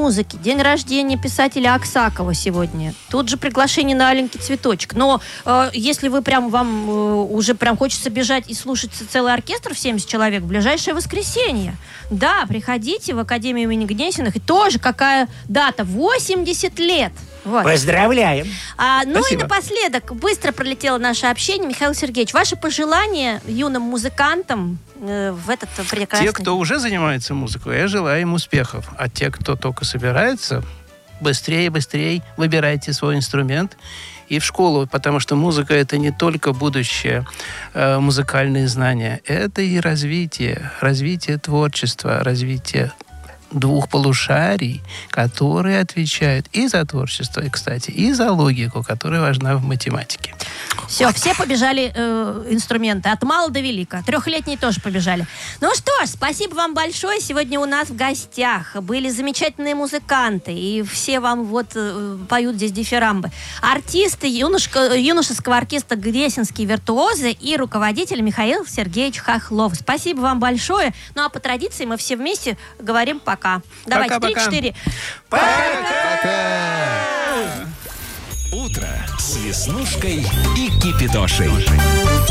музыки, день рождения писателя Аксакова сегодня. Тут же приглашение на аленький цветочек. Но если вам уже хочется бежать и слушать целый оркестр в 70 человек в ближайшее воскресенье, да, приходите в Академию имени Гнесиных. И тоже какая дата? 80 лет. Вот. Поздравляем. Ну и напоследок, быстро пролетело наше общение. Михаил Сергеевич, ваши пожелания юным музыкантам в этот прекрасный... Те, кто уже занимается музыкой, я желаю им успехов. А те, кто только собирается, быстрее выбирайте свой инструмент и в школу, потому что музыка — это не только будущее, музыкальные знания, это и развитие творчества, развитие двух полушарий, которые отвечают и за творчество, и, кстати, и за логику, которая важна в математике. Все побежали инструменты. От мала до велика. 3-летние тоже побежали. Ну что ж, спасибо вам большое. Сегодня у нас в гостях были замечательные музыканты. И все вам поют здесь дифирамбы. Артисты юношеского оркестра «Гнесинские виртуозы» и руководитель Михаил Сергеевич Хохлов. Спасибо вам большое. Ну а по традиции мы все вместе говорим пока. Давайте, 3-4. Пока! Утро с Веснушкой и Кипидошей.